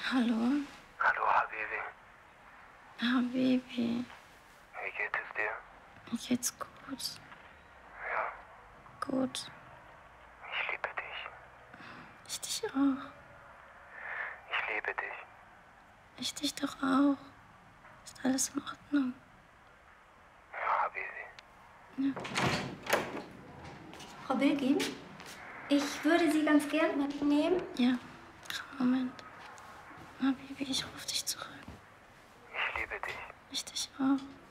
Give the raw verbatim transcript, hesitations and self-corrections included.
Hallo? Hallo, Habibi. Habibi. Wie geht es dir? Mir geht's gut. Ja, Gut. ich liebe dich. Ich dich auch. Ich liebe dich. Ich dich doch auch. Ist alles in Ordnung? Ja, Habibi. Ja. Frau Bilgin, ich würde Sie ganz gern mitnehmen. Ja, Moment. Habibi, ich rufe dich zurück. Ich liebe dich. Ich dich auch.